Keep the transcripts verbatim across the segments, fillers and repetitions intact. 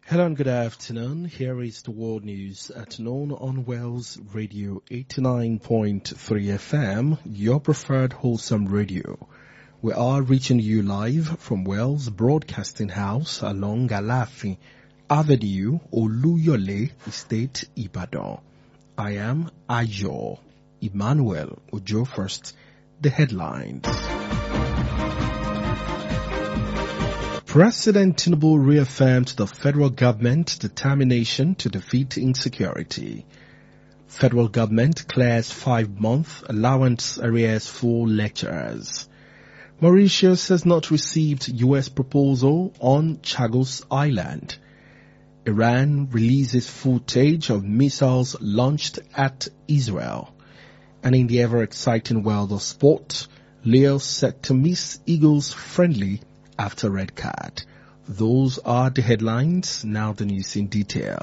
Hello and good afternoon. Here is the world news at noon on Wells Radio eighty-nine point three F M, your preferred wholesome radio. We are reaching you live from Wells Broadcasting House along Alaafin Avenue, Oluyole Estate, Ibadan. I am Ayo Emmanuel Ojo. First, the headlines. President Tinubu reaffirmed the federal government's determination to defeat insecurity. Federal government clears five-month allowance arrears for lecturers. Mauritius has not received U S proposal on Chagos Island. Iran releases footage of missiles launched at Israel. And in the ever-exciting world of sport, Leo set to miss Eagles friendly after red card. Those are the headlines. Now the news in detail.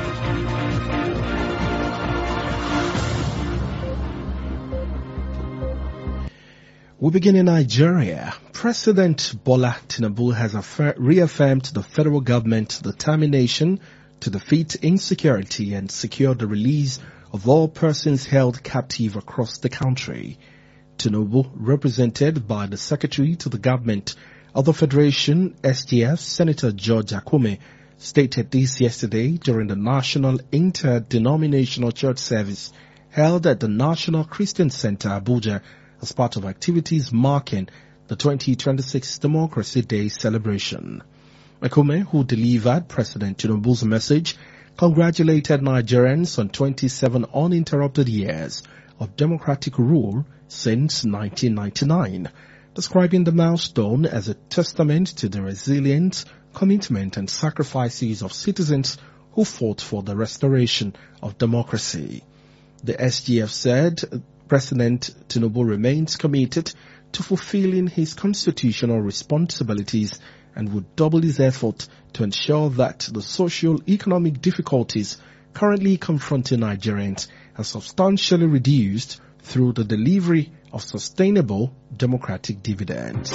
We begin in Nigeria. President Bola Tinubu has affer- reaffirmed the federal government's determination to defeat insecurity and secure the release of all persons held captive across the country. Tinubu, represented by the Secretary to the Government of the Federation, S G F, Senator George Akume, stated this yesterday during the National Interdenominational Church Service held at the National Christian Center, Abuja, as part of activities marking the twenty twenty-six Democracy Day celebration. Akume, who delivered President Tinubu's message, congratulated Nigerians on twenty-seven uninterrupted years of democratic rule since nineteen ninety-nine. Describing the milestone as a testament to the resilience, commitment and sacrifices of citizens who fought for the restoration of democracy. The S G F said President Tinubu remains committed to fulfilling his constitutional responsibilities and would double his effort to ensure that the socio-economic difficulties currently confronting Nigerians are substantially reduced through the delivery of sustainable democratic dividends.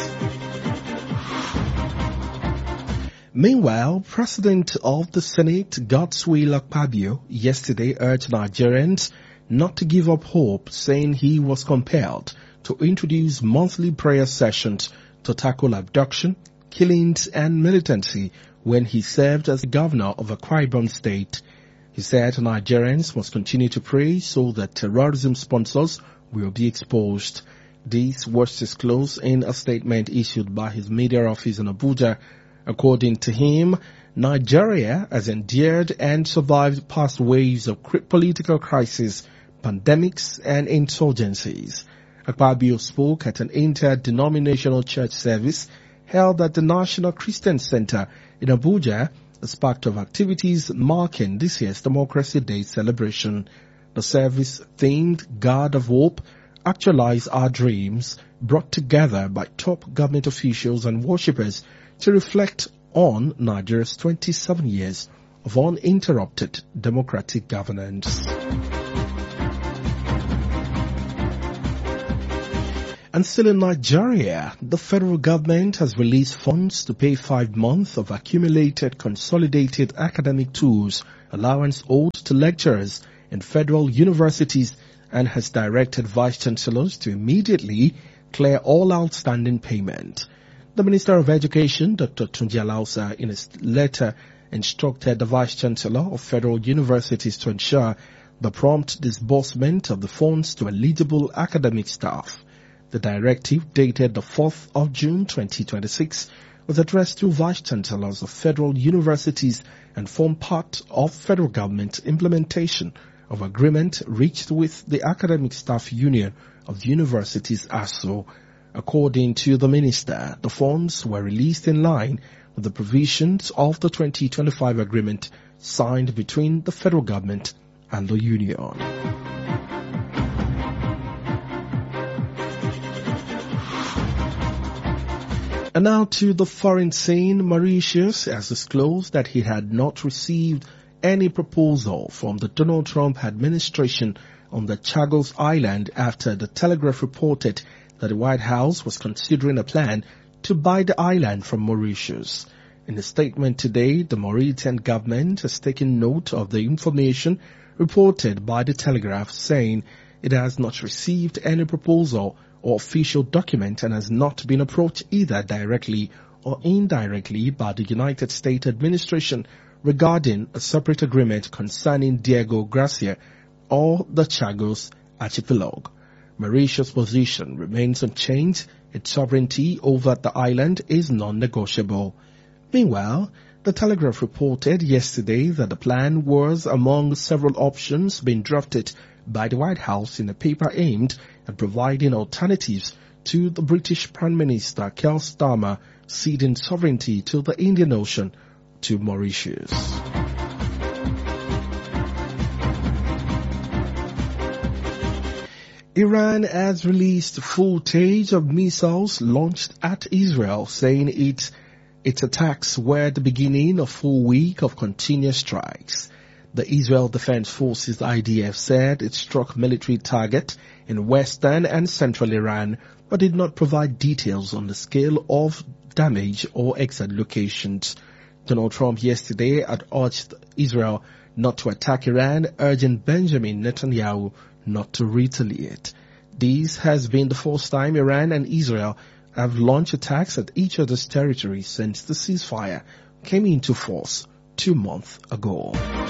Meanwhile, President of the Senate, Godswill Akpabio, yesterday urged Nigerians not to give up hope, saying he was compelled to introduce monthly prayer sessions to tackle abduction, killings and militancy when he served as the governor of Akwa Ibom State. He said Nigerians must continue to pray so that terrorism sponsors will be exposed. This was disclosed in a statement issued by his media office in Abuja. According to him, Nigeria has endured and survived past waves of political crisis, pandemics and insurgencies. Akpabio spoke at an interdenominational church service held at the National Christian Center in Abuja as part of activities marking this year's Democracy Day celebration. The service, themed God of Hope, Actualize Our Dreams, brought together by top government officials and worshippers to reflect on Nigeria's twenty-seven years of uninterrupted democratic governance. And still in Nigeria, the federal government has released funds to pay five months of accumulated consolidated academic tools allowance owed to lecturers in federal universities and has directed vice chancellors to immediately clear all outstanding payment. The Minister of Education, Doctor Tunji Alausa, in his letter instructed the vice chancellor of federal universities to ensure the prompt disbursement of the funds to eligible academic staff. The directive, dated the fourth of June twenty twenty-six, was addressed to vice chancellors of federal universities and form part of federal government implementation of agreement reached with the Academic Staff Union of the Universities A S U. According to the minister, the funds were released in line with the provisions of the twenty twenty-five agreement signed between the federal government and the union. And now to the foreign scene. Mauritius has disclosed that he had not received any proposal from the Donald Trump administration on the Chagos Island after the Telegraph reported that the White House was considering a plan to buy the island from Mauritius. In a statement today, the Mauritanian government has taken note of the information reported by the Telegraph, saying it has not received any proposal or official document and has not been approached either directly or indirectly by the United States administration regarding a separate agreement concerning Diego Garcia or the Chagos archipelago. Mauritius' position remains unchanged. Its sovereignty over the island is non-negotiable. Meanwhile, the Telegraph reported yesterday that the plan was among several options being drafted by the White House in a paper aimed at providing alternatives to the British Prime Minister Keir Starmer ceding sovereignty to the Indian Ocean to Mauritius. Iran has released footage of missiles launched at Israel, saying it, its attacks were the beginning of a full week of continuous strikes. The Israel Defense Forces I D F said it struck military targets in western and central Iran, but did not provide details on the scale of damage or exact locations. Donald Trump yesterday had urged Israel not to attack Iran, urging Benjamin Netanyahu not to retaliate. This has been the first time Iran and Israel have launched attacks at each other's territory since the ceasefire came into force two months ago.